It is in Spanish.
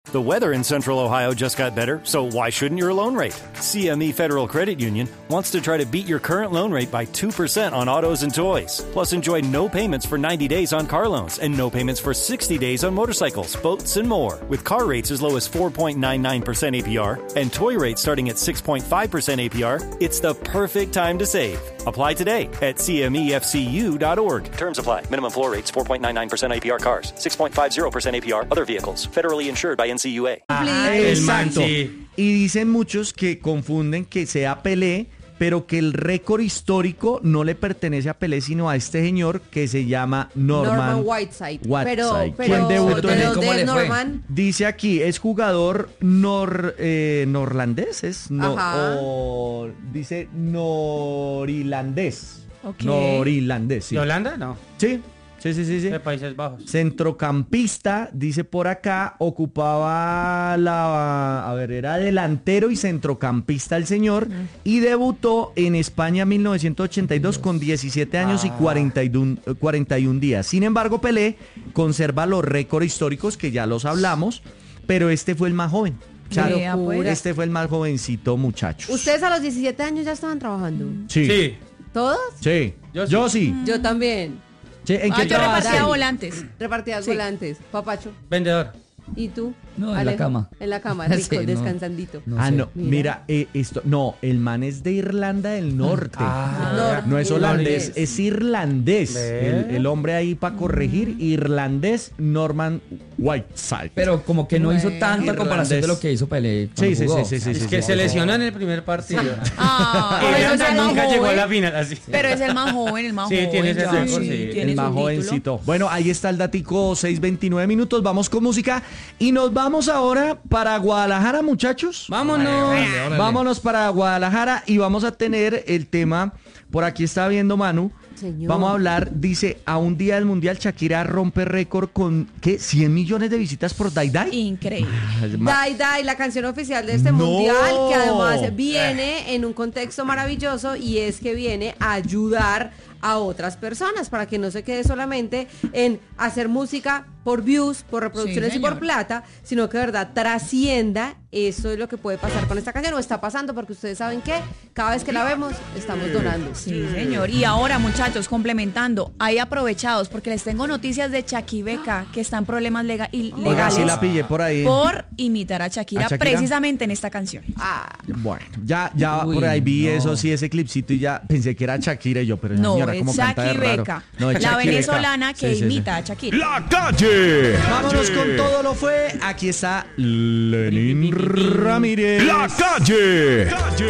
The weather in Central Ohio just got better, so why shouldn't your loan rate? CME Federal Credit Union wants to try to beat your current loan rate by 2% on autos and toys. Plus, enjoy no payments for 90 days on car loans and no payments for 60 days on motorcycles, boats, and more. With car rates as low as 4.99% APR and toy rates starting at 6.5% APR, it's the perfect time to save. Apply today at cmefcu.org. Terms apply. Minimum floor rates 4.99% APR cars, 6.50% APR other vehicles. Federally insured by NCUA. Exacto. Y dicen muchos que confunden que sea Pelé, pero que el récord histórico no le pertenece a Pelé, sino a este señor que se llama Norman Whiteside. ¿Quién debutó en el de Norman? Dice aquí, es jugador norlandés, dice norilandés. Okay. Norilandés, sí. ¿De Holanda? No. Sí. De Países Bajos. Centrocampista, dice por acá, ocupaba era delantero y centrocampista el señor, y debutó en España en 1982 con 17 años y 41 días. Sin embargo, Pelé conserva los récords históricos que ya los hablamos, pero este fue el más joven. Este fue el más jovencito, muchachos. ¿Ustedes a los 17 años ya estaban trabajando? Sí. ¿Todos? Sí. Yo sí. Yo también. Sí, ¿en qué yo repartía volantes. Repartías volantes. Papacho. Vendedor. ¿Y tú? No, en Alejo? la cama. En la cama, rico, Sí, no. descansandito. Mira, el man es de Irlanda del Norte. No es holandés, irlandés. es irlandés. El hombre ahí para corregir, irlandés, Norman Whiteside. Pero como que no hizo tanta Irlandés. comparación de lo que hizo Pelé. Sí. Es que se lesionó en el primer partido. Irlanda nunca llegó a la final así. Pero es el más joven, el más Sí, joven. tiene ese récord, sí. tiene El más su jovencito. título. Bueno, ahí está el datico, 6:29 minutos. Vamos con música y nos vamos ahora para Guadalajara, muchachos. Vámonos. Vámonos para Guadalajara y vamos a tener el tema. Por aquí está viendo Manu. Señor. Vamos a hablar, dice, a un día del Mundial, Shakira rompe récord con, ¿qué? 100 millones de visitas por Dai Dai. Increíble. Dai Dai, la canción oficial de este No. mundial, que además viene en un contexto maravilloso, y es que viene a ayudar a otras personas para que no se quede solamente en hacer música por views, por reproducciones Sí, y por señor. plata, sino que de verdad trascienda. Eso es lo que puede pasar con esta canción, o está pasando, porque ustedes saben que cada vez que la vemos estamos donando. Sí, señor. Y ahora, muchachos, complementando, hay aprovechados, porque les tengo noticias de Chaquibeca, que están en problemas Oiga, legales sí la pillé por ahí. por imitar a Shakira, ¿A Shakira? precisamente en esta canción. Bueno, ya Uy, por ahí vi no. eso, sí, ese clipcito, y ya pensé que era Shakira y yo, pero esa No, señora es como canta de raro. Chaquibeca, No, es la Chaquibeca. venezolana que Sí. imita a Shakira. La calle. Vámonos con todo lo fue. Aquí está Lenin Ramírez. La calle.